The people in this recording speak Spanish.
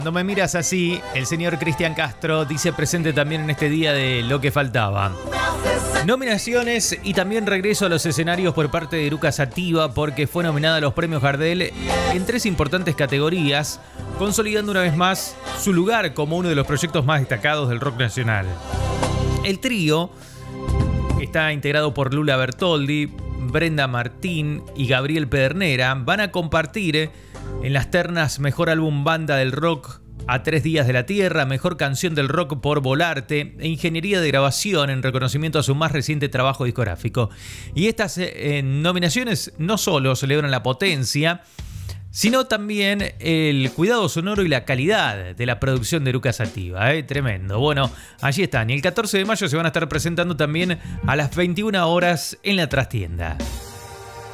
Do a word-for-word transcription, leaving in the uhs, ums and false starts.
Cuando me miras así, el señor Cristian Castro dice presente también en este día de Lo que faltaba. Nominaciones y también regreso a los escenarios por parte de Eruca Sativa porque fue nominada a los premios Gardel en tres importantes categorías, consolidando una vez más su lugar como uno de los proyectos más destacados del rock nacional. El trío está integrado por Lula Bertoldi, Brenda Martín y Gabriel Pedernera. Van a compartir en las ternas Mejor Álbum Banda del Rock a Tres Días de la Tierra, Mejor Canción del Rock por Volarte e Ingeniería de Grabación en reconocimiento a su más reciente trabajo discográfico. Y estas eh, nominaciones no solo celebran la potencia, sino también el cuidado sonoro y la calidad de la producción de Eruca Sativa. ¿eh? Tremendo. Bueno, allí están. Y el catorce de mayo se van a estar presentando también a las veintiuna horas en la trastienda.